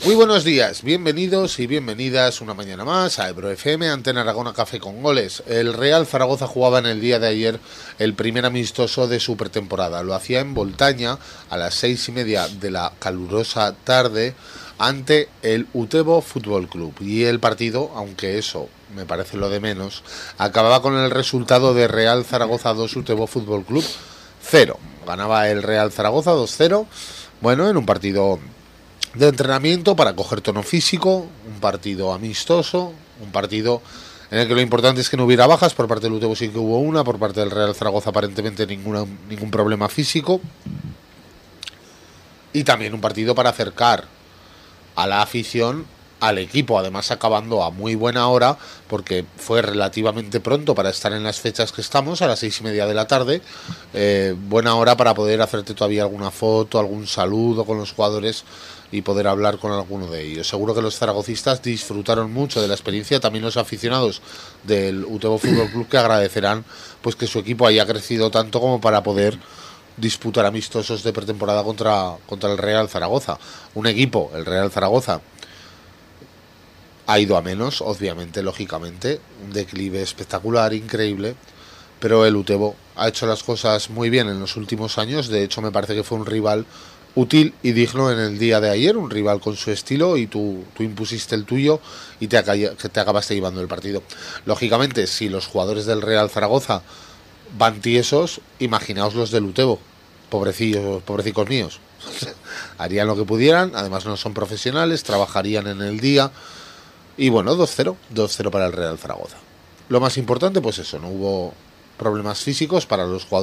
Muy buenos días, bienvenidos y bienvenidas una mañana más a Ebro FM, Antena Aragona Café con Goles. El Real Zaragoza jugaba en el día de ayer el primer amistoso de su pretemporada. Lo hacía en Voltaña a las 6:30 de la calurosa tarde ante el Utebo Fútbol Club. Y el partido, aunque eso me parece lo de menos, acababa con el resultado de Real Zaragoza 2, Utebo Fútbol Club 0. Ganaba el Real Zaragoza 2-0, bueno, en un partido de entrenamiento para coger tono físico, un partido amistoso, un partido en el que lo importante es que no hubiera bajas. Por parte del Utebo sí que hubo una, por parte del Real Zaragoza aparentemente ningún problema físico, y también un partido para acercar a la afición al equipo, además acabando a muy buena hora porque fue relativamente pronto para estar en las fechas que estamos, a las 6:30 de la tarde. Buena hora para poder hacerte todavía alguna foto, algún saludo con los jugadores y poder hablar con alguno de ellos. Seguro que los zaragocistas disfrutaron mucho de la experiencia, también los aficionados del Utebo Fútbol Club, que agradecerán pues que su equipo haya crecido tanto como para poder disputar amistosos de pretemporada contra el Real Zaragoza. Un equipo, el Real Zaragoza, ha ido a menos, obviamente, lógicamente, un declive espectacular, increíble, pero el Utebo ha hecho las cosas muy bien en los últimos años. De hecho, me parece que fue un rival útil y digno en el día de ayer, un rival con su estilo, y tú impusiste el tuyo y te acabaste llevando el partido. Lógicamente, si los jugadores del Real Zaragoza van tiesos, imaginaos los del Utebo, pobrecicos míos. Harían lo que pudieran, además no son profesionales, trabajarían en el día. Y bueno, 2-0 para el Real Zaragoza. Lo más importante, pues eso, no hubo problemas físicos para los jugadores